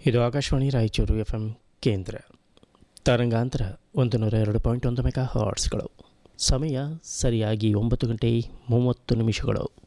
ಇದು Akashvani Raichur F M ಕೇಂದ್ರ. ತರಂಗಾಂತರ 102.1 ಮೆಗಾ ಹರ್ಟ್ಸ್ಗಳು. ಸಮಯ ಸರಿಯಾಗಿ 9 ಗಂಟೆ 30 ನಿಮಿಷಗಳು.